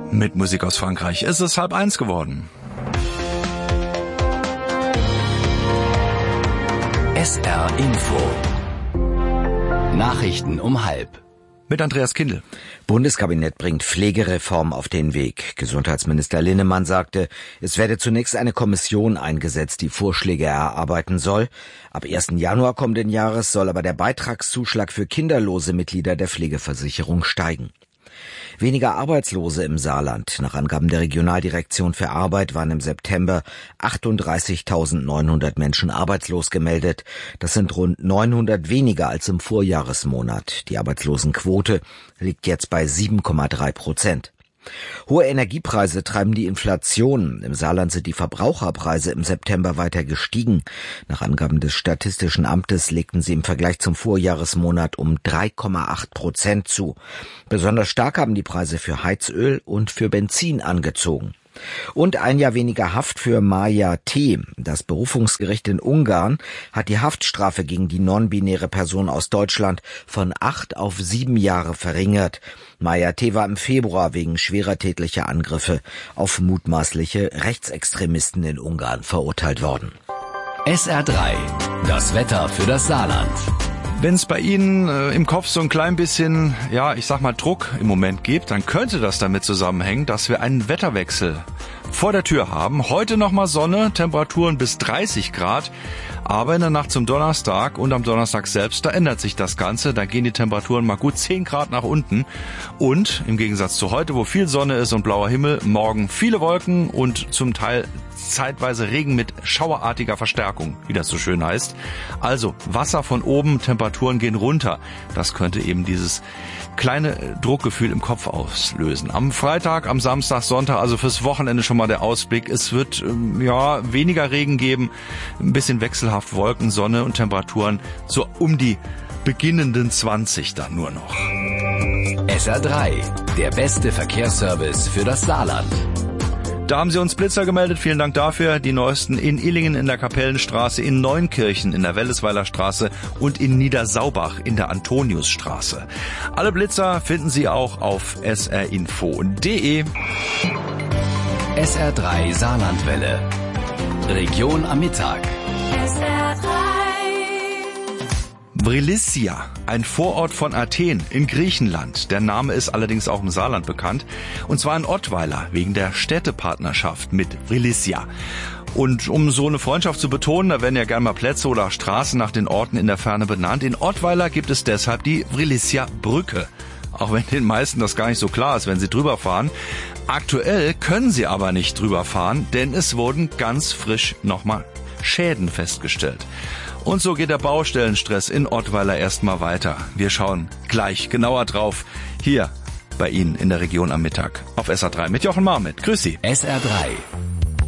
Mit Musik aus Frankreich ist es 12:30 geworden. SR Info. Nachrichten um 12:30. Mit Andreas Kindl. Bundeskabinett bringt Pflegereform auf den Weg. Gesundheitsminister Linnemann sagte, es werde zunächst eine Kommission eingesetzt, die Vorschläge erarbeiten soll. Ab 1. Januar kommenden Jahres soll aber der Beitragszuschlag für kinderlose Mitglieder der Pflegeversicherung steigen. Weniger Arbeitslose im Saarland. Nach Angaben der Regionaldirektion für Arbeit waren im September 38.900 Menschen arbeitslos gemeldet. Das sind rund 900 weniger als im Vorjahresmonat. Die Arbeitslosenquote liegt jetzt bei 7,3%. Hohe Energiepreise treiben die Inflation. Im Saarland sind die Verbraucherpreise im September weiter gestiegen. Nach Angaben des Statistischen Amtes legten sie im Vergleich zum Vorjahresmonat um 3,8% zu. Besonders stark haben die Preise für Heizöl und für Benzin angezogen. Und ein Jahr weniger Haft für Maja T. Das Berufungsgericht in Ungarn hat die Haftstrafe gegen die non-binäre Person aus Deutschland von 8 auf 7 Jahre verringert. Maja T. war im Februar wegen schwerer tätlicher Angriffe auf mutmaßliche Rechtsextremisten in Ungarn verurteilt worden. SR3, das Wetter für das Saarland. Wenn es bei Ihnen im Kopf so ein klein bisschen, Druck im Moment gibt, dann könnte das damit zusammenhängen, dass wir einen Wetterwechsel vor der Tür haben. Heute nochmal Sonne, Temperaturen bis 30 Grad. Aber in der Nacht zum Donnerstag und am Donnerstag selbst, da ändert sich das Ganze. Da gehen die Temperaturen mal gut 10 Grad nach unten. Und im Gegensatz zu heute, wo viel Sonne ist und blauer Himmel, morgen viele Wolken und zum Teil zeitweise Regen mit schauerartiger Verstärkung, wie das so schön heißt. Also Wasser von oben, Temperaturen gehen runter. Das könnte eben dieses kleine Druckgefühl im Kopf auslösen. Am Freitag, am Samstag, Sonntag, also fürs Wochenende schon mal der Ausblick. Es wird weniger Regen geben, ein bisschen wechselhaft Wolken, Sonne und Temperaturen so um die beginnenden 20 dann nur noch. SR3, der beste Verkehrsservice für das Saarland. Da haben Sie uns Blitzer gemeldet, vielen Dank dafür. Die neuesten in Illingen in der Kapellenstraße, in Neunkirchen in der Wellesweiler Straße und in Niedersaubach in der Antoniusstraße. Alle Blitzer finden Sie auch auf srinfo.de. SR3 Saarlandwelle. Region am Mittag. Brilicia, ein Vorort von Athen in Griechenland. Der Name ist allerdings auch im Saarland bekannt. Und zwar in Ottweiler, wegen der Städtepartnerschaft mit Brilicia. Und um so eine Freundschaft zu betonen, da werden ja gerne mal Plätze oder Straßen nach den Orten in der Ferne benannt. In Ottweiler gibt es deshalb die Brilicia-Brücke. Auch wenn den meisten das gar nicht so klar ist, wenn sie drüber fahren. Aktuell können sie aber nicht drüber fahren, denn es wurden ganz frisch nochmal Schäden festgestellt. Und so geht der Baustellenstress in Ottweiler erstmal weiter. Wir schauen gleich genauer drauf hier bei Ihnen in der Region am Mittag auf SR3 mit Jochen Marmit. Grüß Sie. SR3